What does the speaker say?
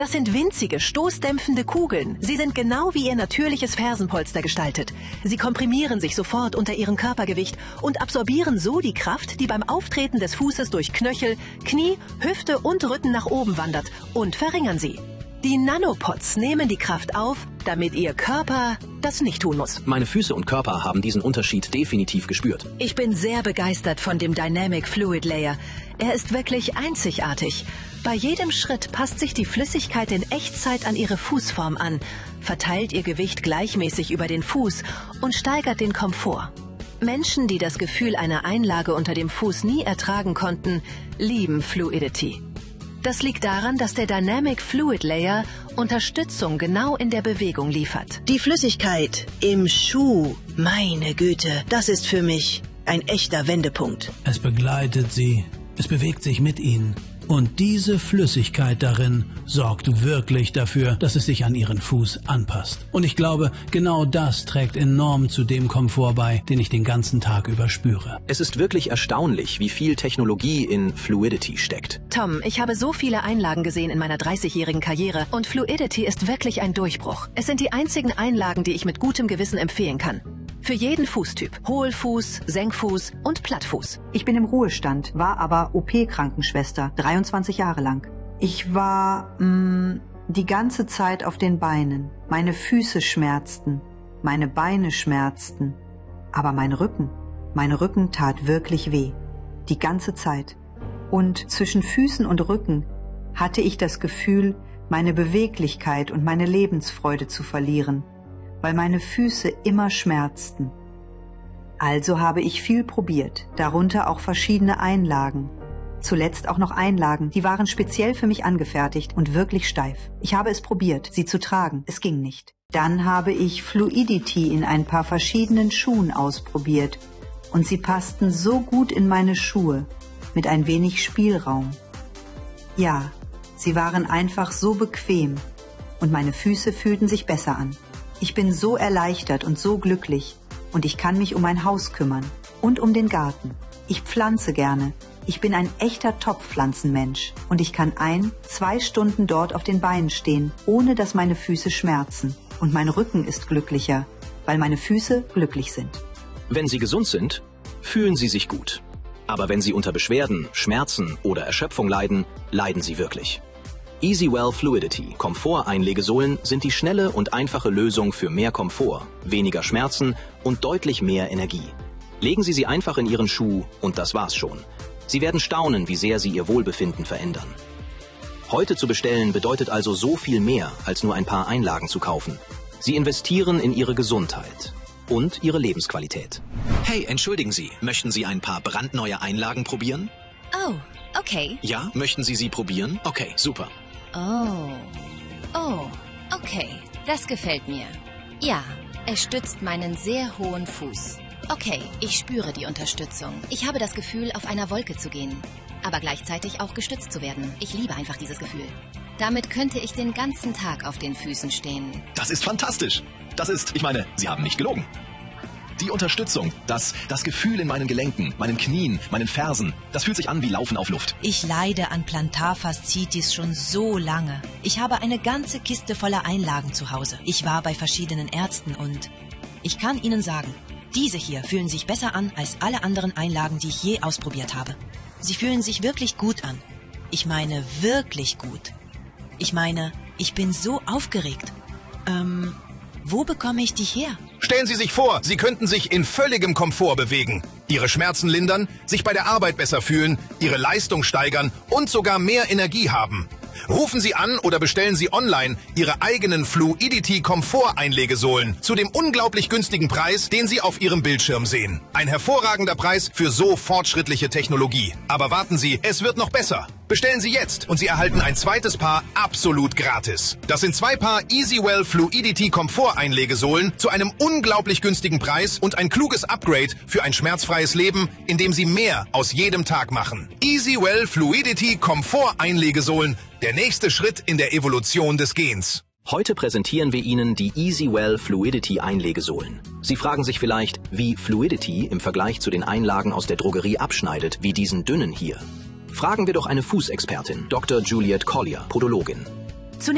Das sind winzige, stoßdämpfende Kugeln. Sie sind genau wie Ihr natürliches Fersenpolster gestaltet. Sie komprimieren sich sofort unter Ihrem Körpergewicht und absorbieren so die Kraft, die beim Auftreten des Fußes durch Knöchel, Knie, Hüfte und Rücken nach oben wandert, und verringern sie. Die Nanopods nehmen die Kraft auf, damit Ihr Körper das nicht tun muss. Meine Füße und Körper haben diesen Unterschied definitiv gespürt. Ich bin sehr begeistert von dem Dynamic Fluid Layer. Er ist wirklich einzigartig. Bei jedem Schritt passt sich die Flüssigkeit in Echtzeit an Ihre Fußform an, verteilt Ihr Gewicht gleichmäßig über den Fuß und steigert den Komfort. Menschen, die das Gefühl einer Einlage unter dem Fuß nie ertragen konnten, lieben Fluidity. Das liegt daran, dass der Dynamic Fluid Layer Unterstützung genau in der Bewegung liefert. Die Flüssigkeit im Schuh, meine Güte, das ist für mich ein echter Wendepunkt. Es begleitet Sie, es bewegt sich mit Ihnen. Und diese Flüssigkeit darin sorgt wirklich dafür, dass es sich an Ihren Fuß anpasst. Und ich glaube, genau das trägt enorm zu dem Komfort bei, den ich den ganzen Tag über spüre. Es ist wirklich erstaunlich, wie viel Technologie in Fluidity steckt. Tom, ich habe so viele Einlagen gesehen in meiner 30-jährigen Karriere und Fluidity ist wirklich ein Durchbruch. Es sind die einzigen Einlagen, die ich mit gutem Gewissen empfehlen kann. Für jeden Fußtyp. Hohlfuß, Senkfuß und Plattfuß. Ich bin im Ruhestand, war aber OP-Krankenschwester, 23 Jahre lang. Ich war die ganze Zeit auf den Beinen. Meine Füße schmerzten, meine Beine schmerzten. Aber mein Rücken tat wirklich weh. Die ganze Zeit. Und zwischen Füßen und Rücken hatte ich das Gefühl, meine Beweglichkeit und meine Lebensfreude zu verlieren, weil meine Füße immer schmerzten. Also habe ich viel probiert, darunter auch verschiedene Einlagen. Zuletzt auch noch Einlagen, die waren speziell für mich angefertigt und wirklich steif. Ich habe es probiert, sie zu tragen, es ging nicht. Dann habe ich Fluidity in ein paar verschiedenen Schuhen ausprobiert und sie passten so gut in meine Schuhe, mit ein wenig Spielraum. Ja, sie waren einfach so bequem und meine Füße fühlten sich besser an. Ich bin so erleichtert und so glücklich und ich kann mich um mein Haus kümmern und um den Garten. Ich pflanze gerne. Ich bin ein echter Topfpflanzenmensch und ich kann 1-2 Stunden dort auf den Beinen stehen, ohne dass meine Füße schmerzen. Und mein Rücken ist glücklicher, weil meine Füße glücklich sind. Wenn Sie gesund sind, fühlen Sie sich gut. Aber wenn Sie unter Beschwerden, Schmerzen oder Erschöpfung leiden, leiden Sie wirklich. Easywell Fluidity Komfort-Einlegesohlen sind die schnelle und einfache Lösung für mehr Komfort, weniger Schmerzen und deutlich mehr Energie. Legen Sie sie einfach in Ihren Schuh und das war's schon. Sie werden staunen, wie sehr sie Ihr Wohlbefinden verändern. Heute zu bestellen bedeutet also so viel mehr, als nur ein paar Einlagen zu kaufen. Sie investieren in Ihre Gesundheit und Ihre Lebensqualität. Hey, entschuldigen Sie, möchten Sie ein paar brandneue Einlagen probieren? Oh, okay. Ja, möchten Sie sie probieren? Okay, super. Oh, okay, das gefällt mir. Ja, es stützt meinen sehr hohen Fuß. Okay, ich spüre die Unterstützung. Ich habe das Gefühl, auf einer Wolke zu gehen, aber gleichzeitig auch gestützt zu werden. Ich liebe einfach dieses Gefühl. Damit könnte ich den ganzen Tag auf den Füßen stehen. Das ist fantastisch. Ich meine, Sie haben nicht gelogen. Die Unterstützung, das Gefühl in meinen Gelenken, meinen Knien, meinen Fersen, das fühlt sich an wie Laufen auf Luft. Ich leide an Plantarfaszitis schon so lange. Ich habe eine ganze Kiste voller Einlagen zu Hause. Ich war bei verschiedenen Ärzten und ich kann Ihnen sagen, diese hier fühlen sich besser an als alle anderen Einlagen, die ich je ausprobiert habe. Sie fühlen sich wirklich gut an. Ich meine wirklich gut. Ich meine, ich bin so aufgeregt. Wo bekomme ich die her? Stellen Sie sich vor, Sie könnten sich in völligem Komfort bewegen, Ihre Schmerzen lindern, sich bei der Arbeit besser fühlen, Ihre Leistung steigern und sogar mehr Energie haben. Rufen Sie an oder bestellen Sie online Ihre eigenen Fluidity Komfort-Einlegesohlen zu dem unglaublich günstigen Preis, den Sie auf Ihrem Bildschirm sehen. Ein hervorragender Preis für so fortschrittliche Technologie. Aber warten Sie, es wird noch besser. Bestellen Sie jetzt und Sie erhalten ein zweites Paar absolut gratis. Das sind 2 Paar Easywell Fluidity Komfort-Einlegesohlen zu einem unglaublich günstigen Preis und ein kluges Upgrade für ein schmerzfreies Leben, in dem Sie mehr aus jedem Tag machen. Easywell Fluidity Komfort-Einlegesohlen, der nächste Schritt in der Evolution des Gens. Heute präsentieren wir Ihnen die Easywell Fluidity Einlegesohlen. Sie fragen sich vielleicht, wie Fluidity im Vergleich zu den Einlagen aus der Drogerie abschneidet, wie diesen dünnen hier. Fragen wir doch eine Fußexpertin, Dr. Juliette Collier, Podologin.